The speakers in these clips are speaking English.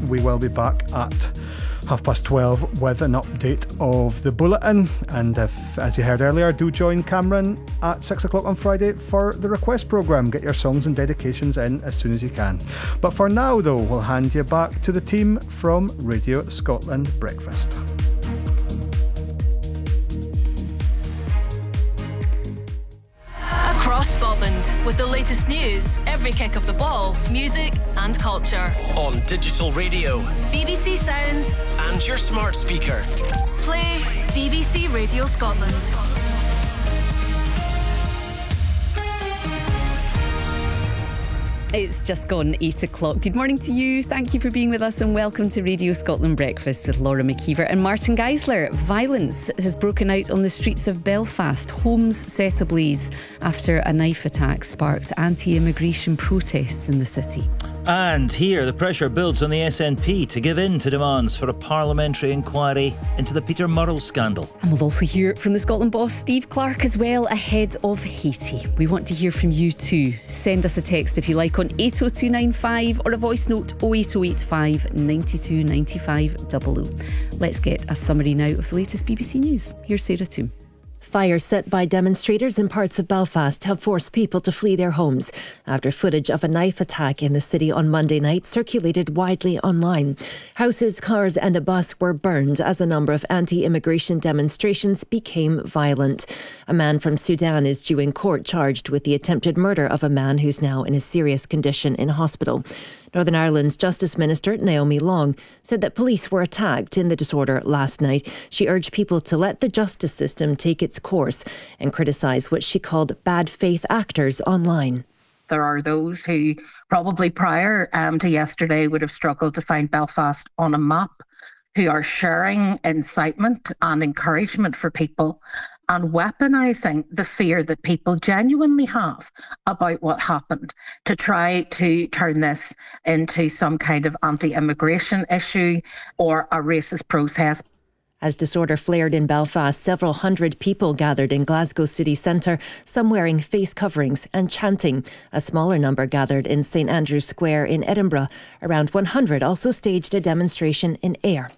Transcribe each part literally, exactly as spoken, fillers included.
We will be back at half past twelve with an update of the bulletin. And if, as you heard earlier, do join Cameron at six o'clock on Friday for the request programme. Get your songs and dedications in as soon as you can. But for now, though, we'll hand you back to the team from Radio Scotland Breakfast. Across Scotland, with the latest news, every kick of the ball, music and culture. On digital radio, B B C Sounds and your smart speaker. Play B B C Radio Scotland. It's just gone eight o'clock. Good morning to you. Thank you for being with us and welcome to Radio Scotland Breakfast with Laura McKeever and Martin Geisler. Violence has broken out on the streets of Belfast. Homes set ablaze after a knife attack sparked anti-immigration protests in the city. And here the pressure builds on the S N P to give in to demands for a parliamentary inquiry into the Peter Murrell scandal. And we'll also hear from the Scotland boss Steve Clark as well ahead of Haiti. We want to hear from you too. Send us a text if you like on eight oh two nine five or a voice note oh eight oh eight five nine two nine five double oh. Let's get a summary now of the latest B B C News. Here's Sarah Toom. Fires set by demonstrators in parts of Belfast have forced people to flee their homes after footage of a knife attack in the city on Monday night circulated widely online. Houses, cars and a bus were burned as a number of anti-immigration demonstrations became violent. A man from Sudan is due in court charged with the attempted murder of a man who's now in a serious condition in hospital. Northern Ireland's Justice Minister Naomi Long said that police were attacked in the disorder last night. She urged people to let the justice system take its course and criticise what she called bad faith actors online. There are those who probably prior um, to yesterday would have struggled to find Belfast on a map, who are sharing incitement and encouragement for people and weaponising the fear that people genuinely have about what happened to try to turn this into some kind of anti-immigration issue or a racist protest. As disorder flared in Belfast, several hundred people gathered in Glasgow city centre, some wearing face coverings and chanting. A smaller number gathered in St Andrew's Square in Edinburgh. Around one hundred also staged a demonstration in Ayr.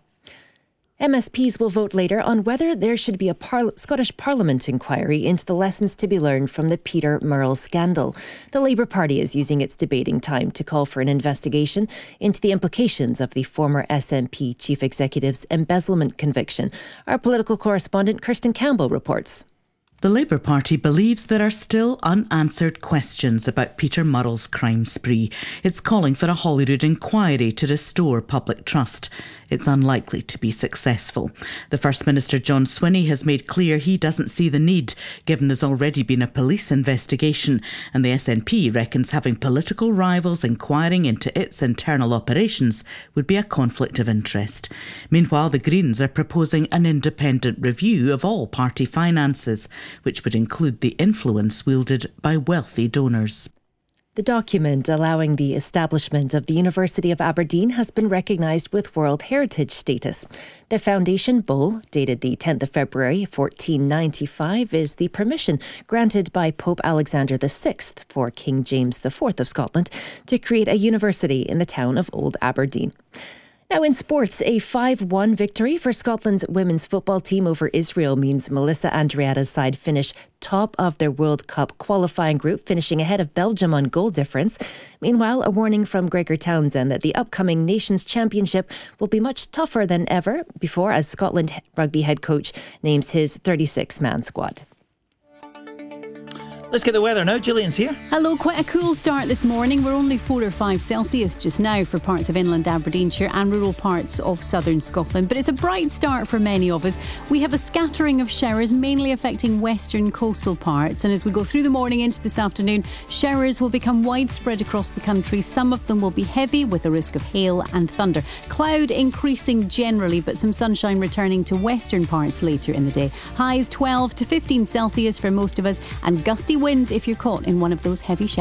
M S Ps will vote later on whether there should be a Par- Scottish Parliament inquiry into the lessons to be learned from the Peter Murrell scandal. The Labour Party is using its debating time to call for an investigation into the implications of the former S N P chief executive's embezzlement conviction. Our political correspondent Kirsten Campbell reports. The Labour Party believes there are still unanswered questions about Peter Murrell's crime spree. It's calling for a Holyrood inquiry to restore public trust. It's unlikely to be successful. The First Minister John Swinney has made clear he doesn't see the need, given there's already been a police investigation, and the S N P reckons having political rivals inquiring into its internal operations would be a conflict of interest. Meanwhile, the Greens are proposing an independent review of all party finances, which would include the influence wielded by wealthy donors. The document allowing the establishment of the University of Aberdeen has been recognised with World Heritage status. The Foundation Bull, dated the tenth of February fourteen ninety-five, is the permission granted by Pope Alexander the Sixth for King James the Fourth of Scotland to create a university in the town of Old Aberdeen. Now in sports, a five one victory for Scotland's women's football team over Israel means Melissa Andreatta's side finish top of their World Cup qualifying group, finishing ahead of Belgium on goal difference. Meanwhile, a warning from Gregor Townsend that the upcoming Nations Championship will be much tougher than ever before, as Scotland rugby head coach names his thirty-six man squad. Let's get the weather now. Gillian's here. Hello, quite a cool start this morning. We're only four or five Celsius just now for parts of inland Aberdeenshire and rural parts of southern Scotland. But it's a bright start for many of us. We have a scattering of showers, mainly affecting western coastal parts. And as we go through the morning into this afternoon, showers will become widespread across the country. Some of them will be heavy with a risk of hail and thunder. Cloud increasing generally, but some sunshine returning to western parts later in the day. Highs twelve to fifteen Celsius for most of us, and gusty winds if you're caught in one of those heavy showers.